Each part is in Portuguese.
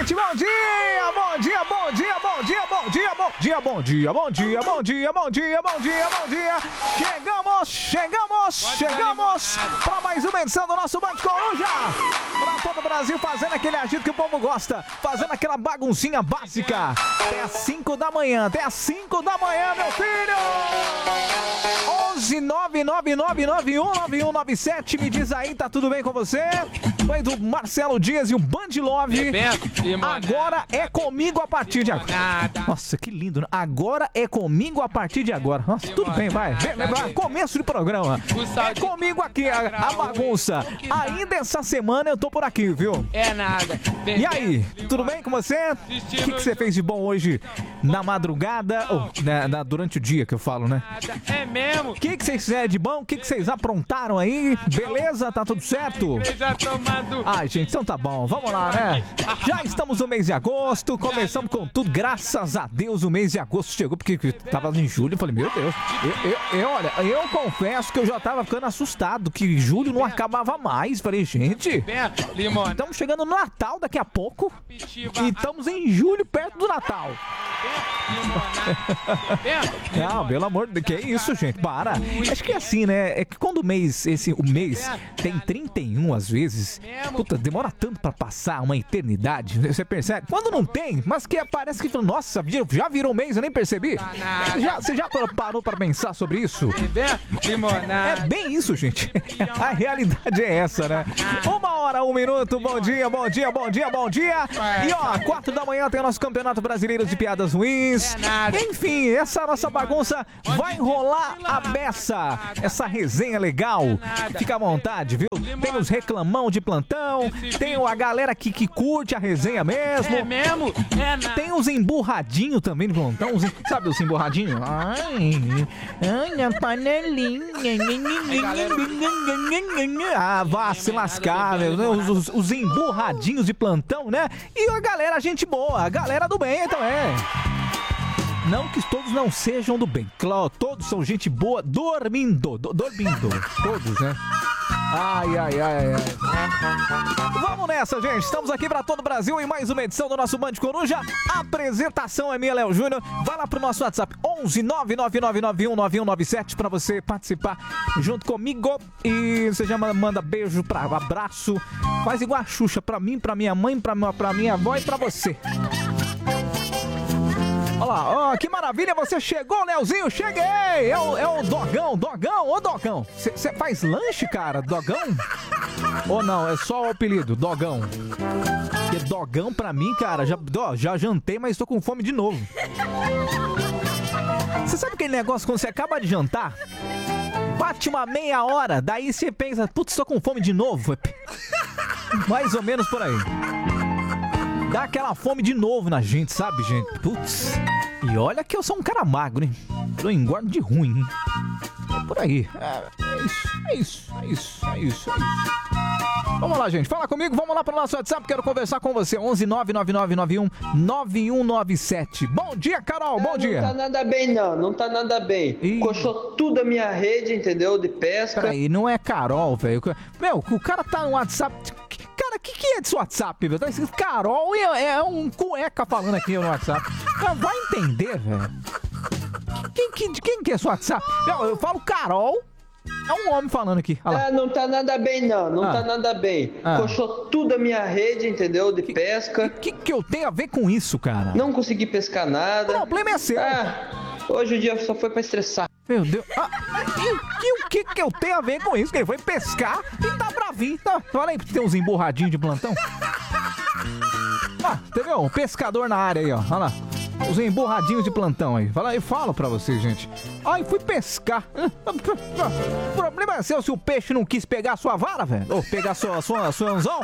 gente, bom dia, bom dia, bom dia, bom dia, bom dia, bom dia, bom dia, bom dia, bom dia, bom dia, bom dia, bom dia. Chegamos para mais uma edição do nosso Band Coruja. Para todo o Brasil, fazendo aquele agito que o povo gosta, fazendo aquela baguncinha básica. Até às 5 da manhã, meu filho. 11 999919197, me diz aí, tá tudo bem com você? Foi do Marcelo Dias e o Band Love. Agora é comigo a partir de agora. Nossa, que lindo, né? Agora é comigo a partir de agora. Nossa, tudo bem, vai. Começo de programa. É comigo aqui a bagunça. Ainda essa semana eu tô por aqui, viu? É nada. E aí, tudo bem com você? O que você fez de bom hoje na madrugada? Ou durante o dia que eu falo, né? É mesmo? O que vocês fizeram de bom? O que vocês aprontaram aí? Beleza? Tá tudo certo? Ai, gente, então tá bom. Vamos lá, né? Já estamos no mês de agosto. Começamos com tudo. Graças a Deus o mês de agosto chegou, porque tava em julho. Eu falei, meu Deus. Olha, eu confesso que eu já tava ficando assustado que julho não acabava mais. Falei, gente, estamos chegando no Natal daqui a pouco. E estamos em julho, perto do Natal. Não, pelo amor de Deus, que é isso, gente? Para. Acho que é assim, né? É que quando o mês tem 31 às vezes, puta, demora tanto pra passar uma eternidade. Você percebe? Quando não tem, mas que parece que, nossa, já virou mês, eu nem percebi. Você já parou pra pensar sobre isso? É bem isso, gente. A realidade é essa, né? 1h, 1 minuto, bom dia. E ó, 4 da manhã tem o nosso Campeonato Brasileiro de Piadas Ruins. Enfim, essa nossa bagunça vai rolar a beça. Essa resenha legal. Fica à vontade, viu? Tem os reclamão de plantão, tem a galera que curte a resenha mesmo. É mesmo? Tem os emburradinhos também de plantão. Sabe os emburradinhos? Ai, a panelinha. Ah, vá se lascar, os emburradinhos de plantão, né? E a galera, gente boa, a galera do bem também. Não que todos não sejam do bem. Claro, todos são gente boa dormindo. Todos, né? Ai. Vamos nessa, gente. Estamos aqui para todo o Brasil em mais uma edição do nosso Band Coruja. A apresentação é minha, Léo Júnior. Vai lá pro nosso WhatsApp 11 999919197 para você participar junto comigo. E você já manda beijo, abraço. Faz igual a Xuxa pra mim, pra minha mãe, pra minha avó e pra você. Olha lá, que maravilha, você chegou, Leozinho, cheguei! É o Dogão, ô Dogão, você faz lanche, cara, Dogão? Ou não, é só o apelido, Dogão? Porque Dogão pra mim, cara, já jantei, mas tô com fome de novo. Você sabe aquele negócio quando você acaba de jantar? Bate uma meia hora, daí você pensa, putz, tô com fome de novo. Mais ou menos por aí. Dá aquela fome de novo na gente, sabe, gente? Putz. E olha que eu sou um cara magro, hein? Eu engordo de ruim, hein? É por aí. É isso. Vamos lá, gente. Fala comigo. Vamos lá pro nosso WhatsApp. Quero conversar com você. 11 999919197. Bom dia, Carol. Bom dia. Não tá nada bem, não tá nada bem. Coxou tudo a minha rede, entendeu? De pesca. Peraí, não é Carol, velho. Meu, o cara tá no WhatsApp... Cara, o que é desse WhatsApp, velho? Tá escrito Carol e é um cueca falando aqui no WhatsApp. Cara, vai entender, velho. De quem que é esse WhatsApp? Eu falo Carol, é um homem falando aqui. Não tá nada bem, não tá nada bem. Coxou tudo a minha rede, entendeu? De pesca. O que eu tenho a ver com isso, cara? Não consegui pescar nada. O problema é seu. Hoje o dia só foi pra estressar. Meu Deus. E o que eu tenho a ver com isso? Que ele foi pescar e tá bravinho. Olha aí, tem uns emburradinhos de plantão. Entendeu? Um pescador na área aí, ó. Olha lá. Os emburradinhos de plantão aí. Fala aí, falo pra vocês, gente. Fui pescar. O problema é seu se o peixe não quis pegar a sua vara, velho. Ou pegar sua anzol.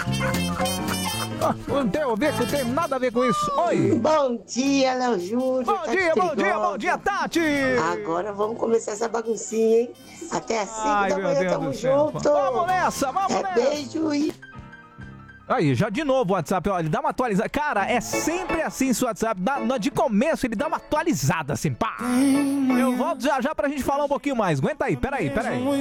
Não tem nada a ver com isso. Oi. Bom dia, Léo Júnior. Bom dia, Tati. Agora vamos começar essa baguncinha, hein? Até às 5 da manhã, tamo junto. Vamos nessa. Beijo e... Aí, já de novo o WhatsApp, ó, ele dá uma atualizada. Cara, é sempre assim esse WhatsApp. De começo ele dá uma atualizada assim, pá. Eu volto já pra gente falar um pouquinho mais. Aguenta aí, peraí.